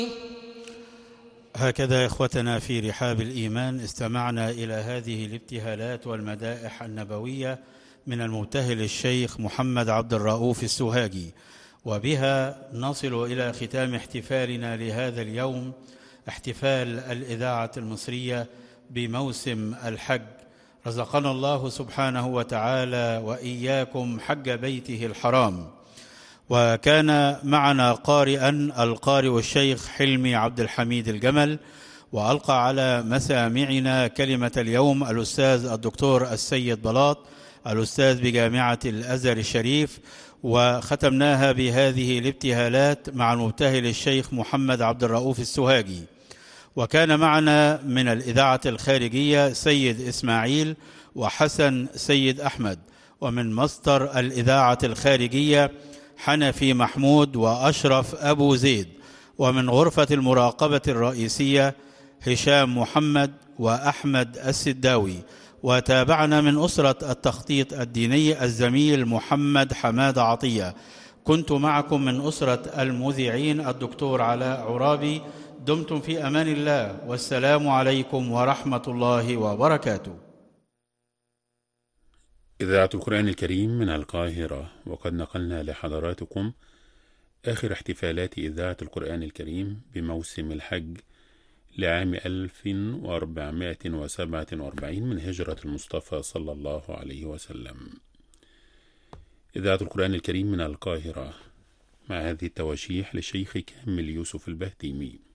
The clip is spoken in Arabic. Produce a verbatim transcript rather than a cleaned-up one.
هكذا إخوتنا في رحاب الإيمان استمعنا إلى هذه الابتهالات والمدائح النبوية من المبتهل الشيخ محمد عبد الرؤوف السوهاجي، وبها نصل إلى ختام احتفالنا لهذا اليوم، احتفال الإذاعة المصرية بموسم الحج. رزقنا الله سبحانه وتعالى وإياكم حج بيته الحرام. وكان معنا قارئا القارئ الشيخ حلمي عبد الحميد الجمل، وألقى على مسامعنا كلمة اليوم الأستاذ الدكتور السيد بلاط الأستاذ بجامعة الأزهر الشريف، وختمناها بهذه الابتهالات مع المبتهل الشيخ محمد عبد الرؤوف السوهاجي. وكان معنا من الإذاعة الخارجية سيد إسماعيل وحسن سيد أحمد، ومن مصدر الإذاعة الخارجية حنفي محمود وأشرف أبو زيد، ومن غرفة المراقبة الرئيسية هشام محمد وأحمد السداوي. وتابعنا من أسرة التخطيط الديني الزميل محمد حماد عطية. كنت معكم من أسرة المذيعين الدكتور علاء عرابي. دمتم في أمان الله، والسلام عليكم ورحمة الله وبركاته. إذاعة القرآن الكريم من القاهرة، وقد نقلنا لحضراتكم آخر احتفالات إذاعة القرآن الكريم بموسم الحج لعام ألف وأربعمائة وسبعة وأربعين من هجرة المصطفى صلى الله عليه وسلم. إذاعة القرآن الكريم من القاهرة، مع هذه التواشيح لشيخ كامل يوسف البهتيمي.